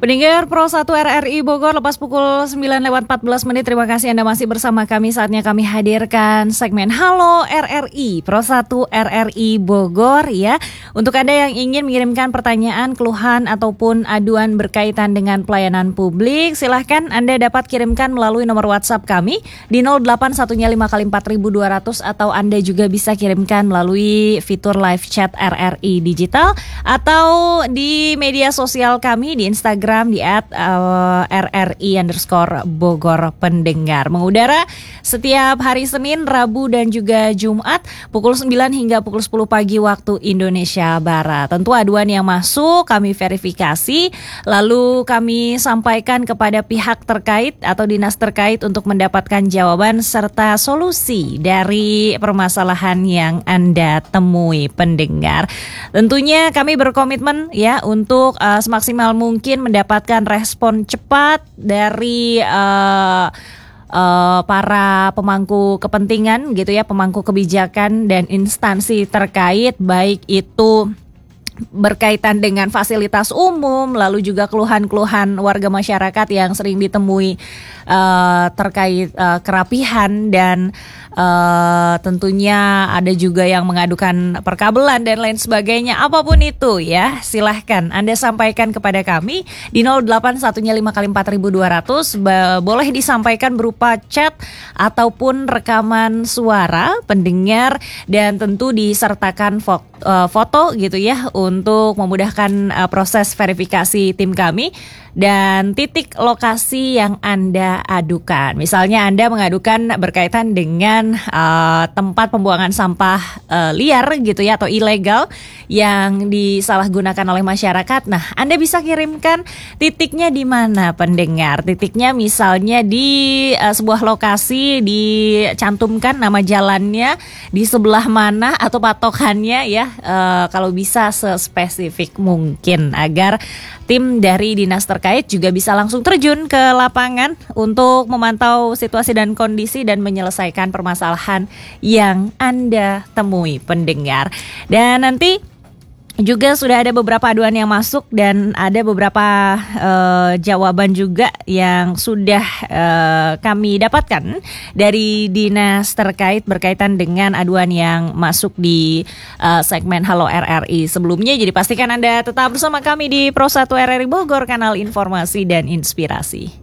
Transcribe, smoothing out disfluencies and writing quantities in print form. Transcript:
Pendengar Pro 1 RRI Bogor, lepas pukul 9:14. Terima kasih Anda masih bersama kami. Saatnya kami hadirkan segmen Halo RRI Pro 1 RRI Bogor ya. Untuk Anda yang ingin mengirimkan pertanyaan, keluhan ataupun aduan berkaitan dengan pelayanan publik, silahkan Anda dapat kirimkan melalui nomor WhatsApp kami di 0815 kali 4200, atau Anda juga bisa kirimkan melalui fitur live chat RRI Digital atau di media sosial kami di Instagram di @RRI_Bogor pendengar. Mengudara setiap hari Senin, Rabu dan juga Jumat pukul 9 hingga pukul 10 pagi waktu Indonesia Barat. Tentu aduan yang masuk kami verifikasi, lalu kami sampaikan kepada pihak terkait atau dinas terkait untuk mendapatkan jawaban serta solusi dari permasalahan yang Anda temui pendengar. Tentunya kami berkomitmen ya untuk semaksimal mungkin mendapatkan respon cepat dari para pemangku kepentingan gitu ya, pemangku kebijakan dan instansi terkait, baik itu berkaitan dengan fasilitas umum, lalu juga keluhan-keluhan warga masyarakat yang sering ditemui terkait kerapihan dan tentunya ada juga yang mengadukan perkabelan dan lain sebagainya. Apapun itu ya, silahkan Anda sampaikan kepada kami di 0815 kali 4200. Boleh disampaikan berupa chat ataupun rekaman suara pendengar, dan tentu disertakan foto gitu ya untuk memudahkan proses verifikasi tim kami, dan titik lokasi yang Anda adukan. Misalnya Anda mengadukan berkaitan dengan tempat pembuangan sampah liar gitu ya, atau ilegal yang disalahgunakan oleh masyarakat. Nah, Anda bisa kirimkan titiknya di mana pendengar. Titiknya misalnya di sebuah lokasi, dicantumkan nama jalannya di sebelah mana atau patokannya ya, kalau bisa sespesifik mungkin agar tim dari dinas terkait juga bisa langsung terjun ke lapangan untuk memantau situasi dan kondisi dan menyelesaikan permasalahan yang Anda temui pendengar. Dan nanti juga sudah ada beberapa aduan yang masuk dan ada beberapa jawaban juga yang sudah kami dapatkan dari dinas terkait berkaitan dengan aduan yang masuk di segmen Halo RRI sebelumnya. Jadi pastikan Anda tetap bersama kami di Pro 1 RRI Bogor, kanal informasi dan inspirasi.